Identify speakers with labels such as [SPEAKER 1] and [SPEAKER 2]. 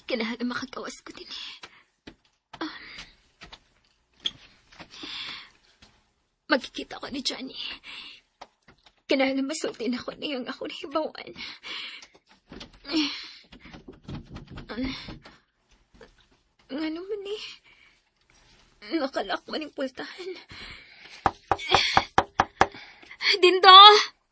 [SPEAKER 1] Kinahanglan makagawas ko din Magkikita ko ni Johnny. Kinahanglan masultin ako niyang ako nahibawan. Nga naman nakalak man yung pultahan. Dindo!